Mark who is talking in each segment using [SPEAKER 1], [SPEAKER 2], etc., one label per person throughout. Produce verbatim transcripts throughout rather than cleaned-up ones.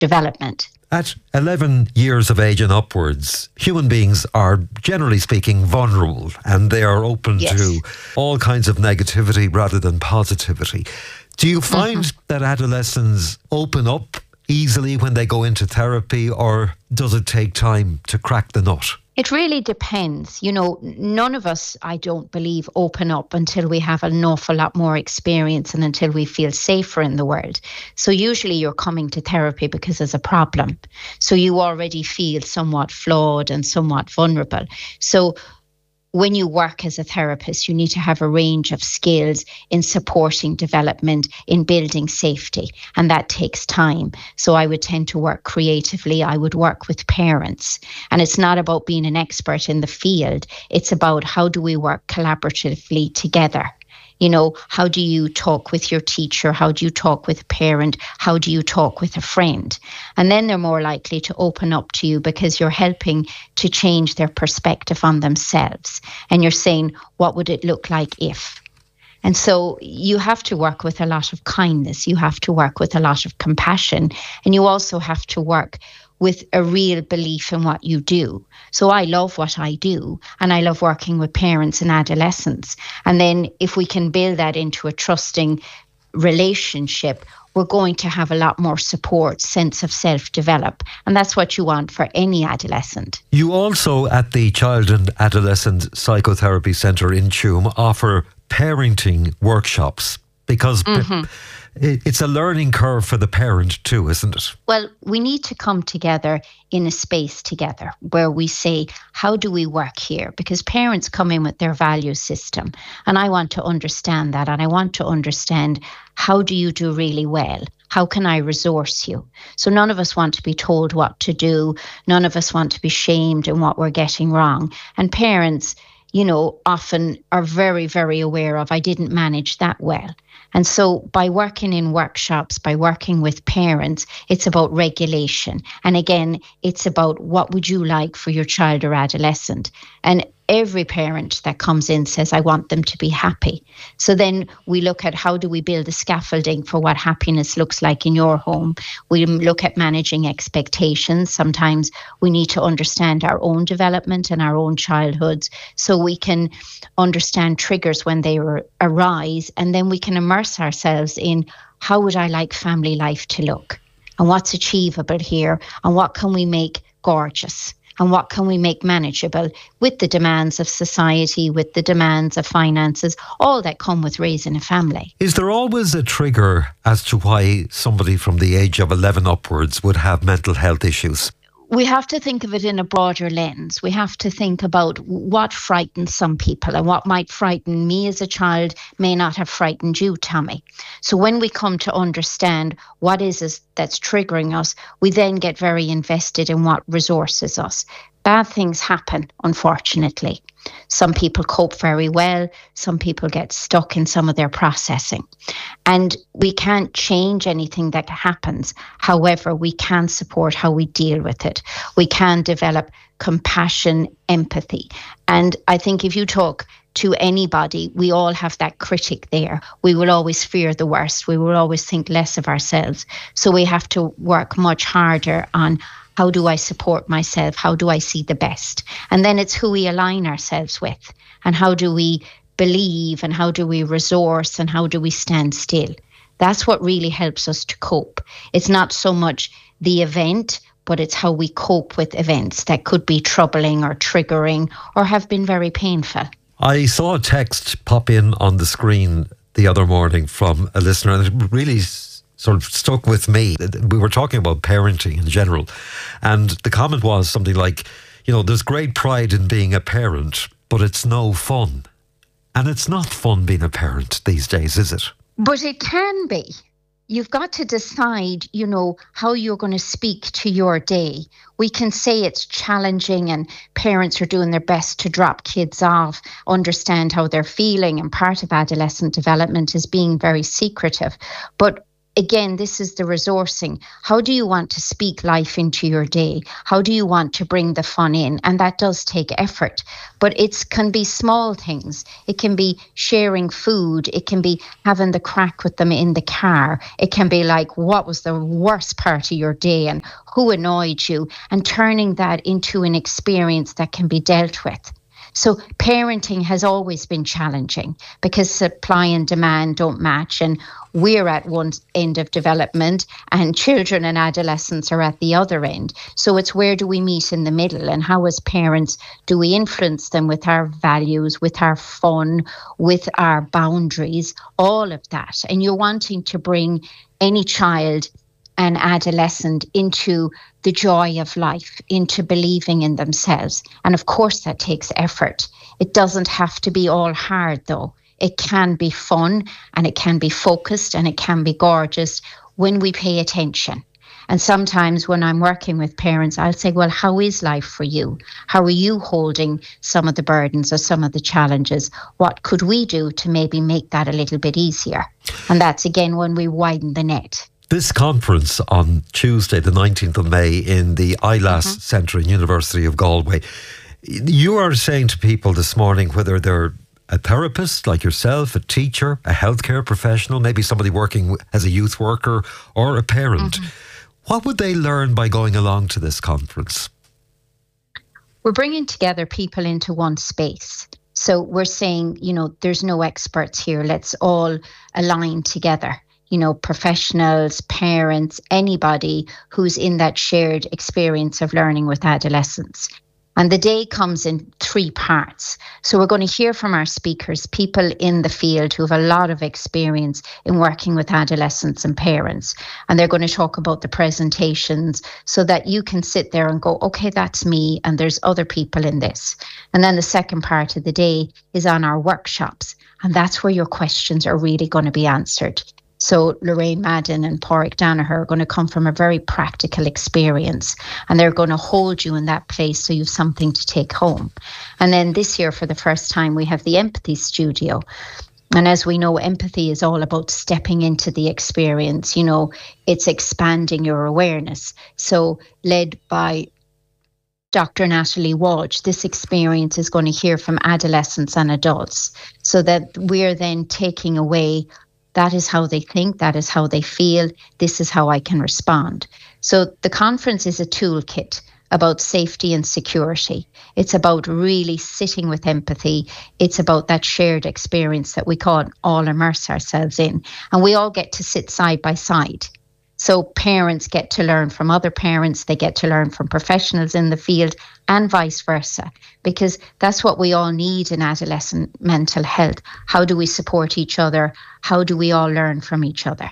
[SPEAKER 1] development.
[SPEAKER 2] At eleven years of age and upwards, human beings are, generally speaking, vulnerable, and they are open
[SPEAKER 1] Yes.
[SPEAKER 2] to all kinds of negativity rather than positivity. Do you find
[SPEAKER 1] Mm-hmm.
[SPEAKER 2] that adolescents open up easily when they go into therapy, or does it take time to crack the nut?
[SPEAKER 1] It really depends. You know, none of us, I don't believe, open up until we have an awful lot more experience and until we feel safer in the world. So usually you're coming to therapy because there's a problem. So you already feel somewhat flawed and somewhat vulnerable. So when you work as a therapist, you need to have a range of skills in supporting development, in building safety, and that takes time. So I would tend to work creatively. I would work with parents, and it's not about being an expert in the field. It's about how do we work collaboratively together. You know, how do you talk with your teacher? How do you talk with a parent? How do you talk with a friend? And then they're more likely to open up to you because you're helping to change their perspective on themselves. And you're saying, what would it look like if? And so you have to work with a lot of kindness. You have to work with a lot of compassion. And you also have to work with a real belief in what you do. So I love what I do, and I love working with parents and adolescents. And then if we can build that into a trusting relationship, we're going to have a lot more support, sense of self develop. And that's what you want for any adolescent.
[SPEAKER 2] You also, at the Child and Adolescent Psychotherapy Centre in Tuam, offer parenting workshops because
[SPEAKER 1] Mm-hmm.
[SPEAKER 2] p- it's a learning curve for the parent too, isn't it?
[SPEAKER 1] Well, we need to come together in a space together where we say, how do we work here? Because parents come in with their value system, and I want to understand that, and I want to understand, how do you do really well? How can I resource you? So none of us want to be told what to do. None of us want to be shamed in what we're getting wrong. And parents, you know, often are very, very aware of, I didn't manage that well. And so by working in workshops, by working with parents, it's about regulation. And again, it's about what would you like for your child or adolescent. And every parent that comes in says, I want them to be happy. So then we look at how do we build a scaffolding for what happiness looks like in your home. We look at managing expectations. Sometimes we need to understand our own development and our own childhoods so we can understand triggers when they r- arise, and then we can immerse ourselves in how would I like family life to look, and what's achievable here, and what can we make gorgeous, and what can we make manageable with the demands of society, with the demands of finances, all that come with raising a family.
[SPEAKER 2] Is there always a trigger as to why somebody from the age of eleven upwards would have mental health issues?
[SPEAKER 1] We have to think of it in a broader lens. We have to think about what frightens some people, and what might frighten me as a child may not have frightened you, Tommy. So when we come to understand what is it that's triggering us, we then get very invested in what resources us. Bad things happen, unfortunately. Some people cope very well. Some people get stuck in some of their processing. And we can't change anything that happens. However, we can support how we deal with it. We can develop compassion, empathy. And I think if you talk to anybody, we all have that critic there. We will always fear the worst. We will always think less of ourselves. So we have to work much harder on how do I support myself? How do I see the best? And then it's who we align ourselves with, and how do we believe, and how do we resource, and how do we stand still? That's what really helps us to cope. It's not so much the event, but it's how we cope with events that could be troubling or triggering or have been very painful.
[SPEAKER 2] I saw a text pop in on the screen the other morning from a listener, and it really sort of stuck with me. We were talking about parenting in general, and the comment was something like, you know, there's great pride in being a parent, but it's no fun. And it's not fun being a parent these days, is it?
[SPEAKER 1] But it can be. You've got to decide, you know, how you're going to speak to your day. We can say it's challenging and parents are doing their best to drop kids off, understand how they're feeling, and part of adolescent development is being very secretive. But again, this is the resourcing. How do you want to speak life into your day? How do you want to bring the fun in? And that does take effort, but it can be small things. It can be sharing food. It can be having the crack with them in the car. It can be like, what was the worst part of your day and who annoyed you? And turning that into an experience that can be dealt with. So parenting has always been challenging because supply and demand don't match, and we're at one end of development and children and adolescents are at the other end. So it's where do we meet in the middle, and how as parents do we influence them with our values, with our fun, with our boundaries, all of that. And you're wanting to bring any child and adolescent into the joy of life, into believing in themselves. And of course, that takes effort. It doesn't have to be all hard, though. It can be fun and it can be focused and it can be gorgeous when we pay attention. And sometimes when I'm working with parents, I'll say, well, how is life for you? How are you holding some of the burdens or some of the challenges? What could we do to maybe make that a little bit easier? And that's, again, when we widen the net.
[SPEAKER 2] This conference on Tuesday, the nineteenth of May, in the I L A S mm-hmm. Centre in University of Galway, you are saying to people this morning, whether they're a therapist like yourself, a teacher, a healthcare professional, maybe somebody working as a youth worker or a parent, mm-hmm. what would they learn by going along to this conference?
[SPEAKER 1] We're bringing together people into one space. So we're saying, you know, there's no experts here. Let's all align together. You know, professionals, parents, anybody who's in that shared experience of learning with adolescents. And the day comes in three parts. So we're going to hear from our speakers, people in the field who have a lot of experience in working with adolescents and parents. And they're going to talk about the presentations so that you can sit there and go, okay, that's me, and there's other people in this. And then the second part of the day is on our workshops. And that's where your questions are really going to be answered. So Lorraine Madden and Pádraig Danaher are going to come from a very practical experience, and they're going to hold you in that place so you have something to take home. And then this year, for the first time, we have the Empathy Studio. And as we know, empathy is all about stepping into the experience. You know, it's expanding your awareness. So led by Doctor Natalie Walsh, this experience is going to hear from adolescents and adults so that we're then taking away that is how they think, that is how they feel, this is how I can respond. So the conference is a toolkit about safety and security. It's about really sitting with empathy. It's about that shared experience that we can all immerse ourselves in. And we all get to sit side by side. So parents get to learn from other parents, they get to learn from professionals in the field, and vice versa, because that's what we all need in adolescent mental health. How do we support each other? How do we all learn from each other?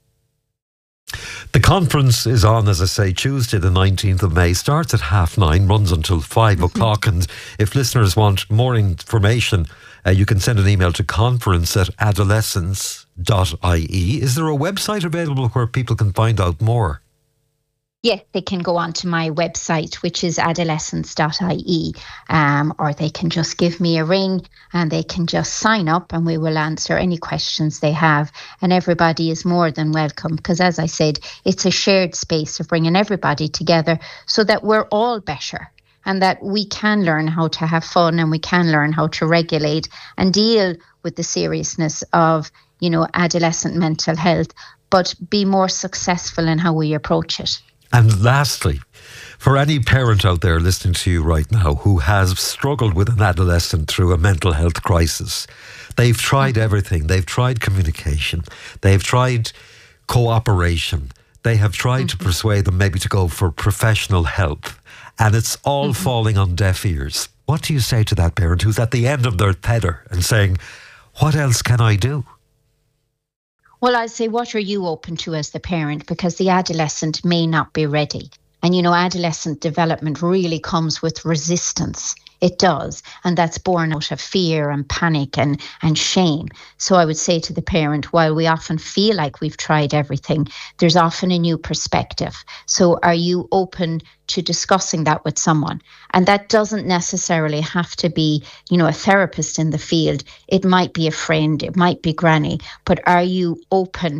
[SPEAKER 2] The conference is on, as I say, Tuesday the nineteenth of May, starts at half nine, runs until five mm-hmm. o'clock. And if listeners want more information, uh, you can send an email to conference at adolescence dot I E. Is there a website available where people can find out more?
[SPEAKER 1] Yes, they can go on to my website, which is adolescence dot I E, um, or they can just give me a ring and they can just sign up and we will answer any questions they have. And everybody is more than welcome because, as I said, it's a shared space of bringing everybody together so that we're all better and that we can learn how to have fun and we can learn how to regulate and deal with the seriousness of, you know, adolescent mental health, but be more successful in how we approach it.
[SPEAKER 2] And lastly, for any parent out there listening to you right now who has struggled with an adolescent through a mental health crisis, they've tried everything. They've tried communication. They've tried cooperation. They have tried mm-hmm. to persuade them maybe to go for professional help. And it's all mm-hmm. falling on deaf ears. What do you say to that parent who's at the end of their tether and saying, what else can I do?
[SPEAKER 1] Well, I'd say, what are you open to as the parent? Because the adolescent may not be ready. And, you know, adolescent development really comes with resistance. It does. And that's born out of fear and panic and, and shame. So I would say to the parent, while we often feel like we've tried everything, there's often a new perspective. So are you open to discussing that with someone? And that doesn't necessarily have to be, you know, a therapist in the field. It might be a friend, it might be granny, but are you open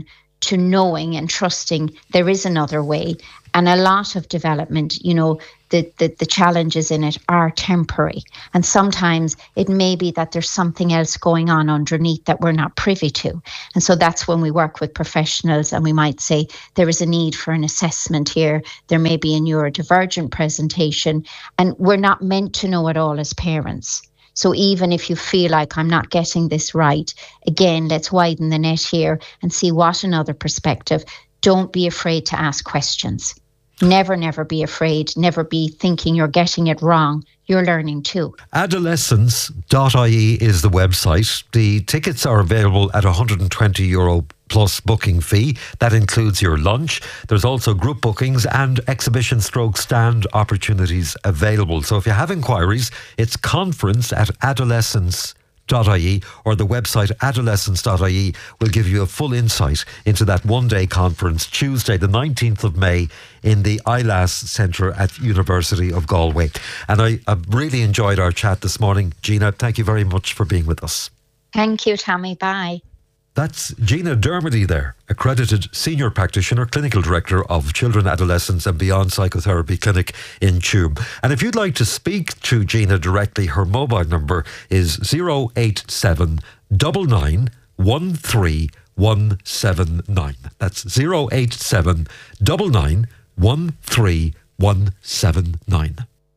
[SPEAKER 1] to knowing and trusting there is another way. And a lot of development, you know, the, the, the challenges in it are temporary. And sometimes it may be that there's something else going on underneath that we're not privy to. And so that's when we work with professionals and we might say there is a need for an assessment here. There may be a neurodivergent presentation, and we're not meant to know it all as parents. So even if you feel like I'm not getting this right, again, let's widen the net here and see what another perspective. Don't be afraid to ask questions. Never, never be afraid. Never be thinking you're getting it wrong. You're learning too.
[SPEAKER 2] adolescence dot I E is the website. The tickets are available at one hundred twenty euro plus booking fee. That includes your lunch. There's also group bookings and exhibition stroke stand opportunities available. So if you have inquiries, it's conference at adolescence dot I E or the website adolescence dot I E will give you a full insight into that one-day conference Tuesday the nineteenth of May in the I L A S Centre at University of Galway. And I, I've really enjoyed our chat this morning. Gina, thank you very much for being with us.
[SPEAKER 1] Thank you, Tommy. Bye.
[SPEAKER 2] That's Gina Dermody there, accredited senior practitioner, clinical director of Children, Adolescents and Beyond Psychotherapy Clinic in Tuam. And if you'd like to speak to Gina directly, her mobile number is zero eight seven nine nine one three one seven nine. That's zero eight seven nine nine one three one seven nine.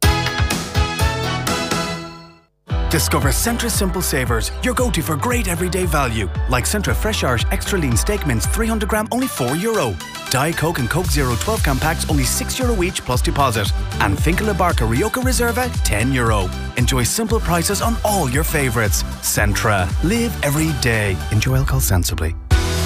[SPEAKER 3] Discover Centra Simple Savers, your go-to for great everyday value. Like Centra Fresh Irish Extra Lean Steak Mince three hundred gram, only four euro. Diet Coke and Coke Zero twelve can packs, only six euro each plus deposit. And Finca La Barca Rioja Reserva, ten euro. Enjoy simple prices on all your favourites. Centra. Live every day. Enjoy alcohol sensibly.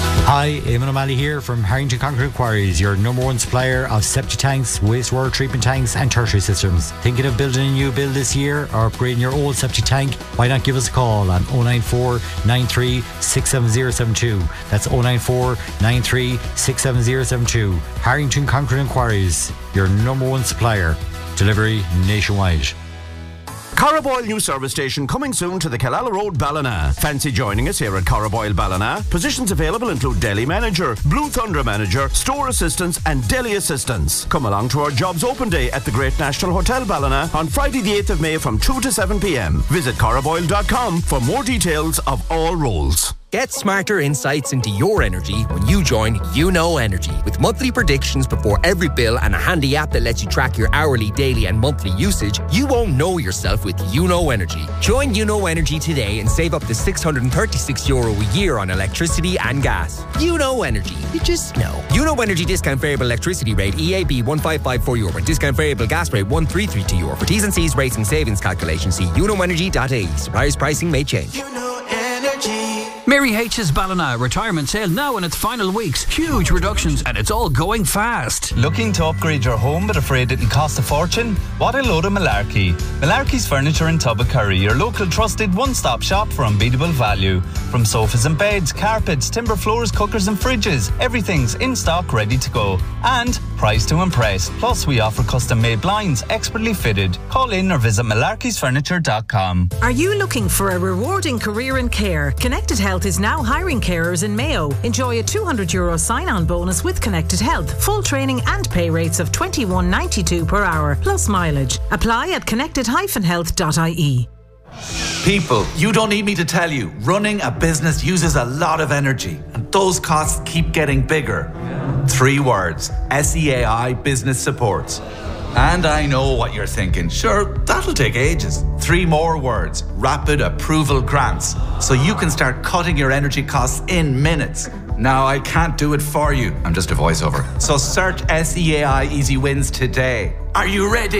[SPEAKER 4] Hi, Eamon O'Malley here from Harrington Concrete Quarries, your number one supplier of septic tanks, wastewater treatment tanks and tertiary systems. Thinking of building a new build this year or upgrading your old septic tank? Why not give us a call on oh nine four nine three six seven zero seven two. That's oh nine four nine three six seven zero seven two. Harrington Concrete Quarries, your number one supplier. Delivery nationwide.
[SPEAKER 5] Carraboyle new service station coming soon to the Killala Road, Ballina. Fancy joining us here at Carraboyle, Ballina? Positions available include deli manager, Blue Thunder manager, store assistants and deli assistants. Come along to our jobs open day at the Great National Hotel, Ballina on Friday the eighth of May from two to seven p m. Visit carraboyle dot com for more details of all roles.
[SPEAKER 6] Get smarter insights into your energy when you join You Know Energy. With monthly predictions before every bill and a handy app that lets you track your hourly, daily and monthly usage, you won't know yourself with You Know Energy. Join You Know Energy today and save up to six hundred thirty-six euro a year on electricity and gas. You Know Energy. You just know. You Know Energy discount variable electricity rate E A B one five five four euro. Discount variable gas rate one three three two euro. For T's and C's rates and savings calculations, see you know energy dot I E. Suppliers pricing may change.
[SPEAKER 7] You Know Energy.
[SPEAKER 8] Mary H's Ballina retirement sale now in its final weeks. Huge reductions and it's all going fast.
[SPEAKER 9] Looking to upgrade your home but afraid it'll cost a fortune? What a load of malarkey. Malarkey's Furniture in Tubbercurry, your local trusted one-stop shop for unbeatable value. From sofas and beds, carpets, timber floors, cookers and fridges, everything's in stock ready to go. And price to impress. Plus we offer custom-made blinds, expertly fitted. Call in or visit malarkeys furniture dot com.
[SPEAKER 10] Are you looking for a rewarding career in care? Connected Health is now hiring carers in Mayo. Enjoy a two hundred euro sign-on bonus with Connected Health, full training and pay rates of twenty-one ninety-two per hour, plus mileage. Apply at connected dash health dot I E.
[SPEAKER 11] People, you don't need me to tell you, running a business uses a lot of energy and those costs keep getting bigger. Three words, S E A I Business Supports. And I know what you're thinking, sure, that'll take ages. Three more words, Rapid Approval Grants, so you can start cutting your energy costs in minutes. Now, I can't do it for you, I'm just a voiceover. So search S E A I Easy Wins today. Are you ready?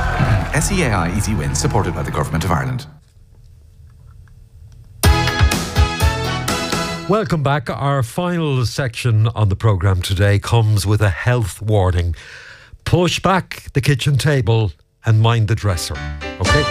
[SPEAKER 11] S E A I Easy Wins, supported by the Government of Ireland.
[SPEAKER 2] Welcome back. Our final section on the programme today comes with a health warning. Push back the kitchen table and mind the dresser. Okay?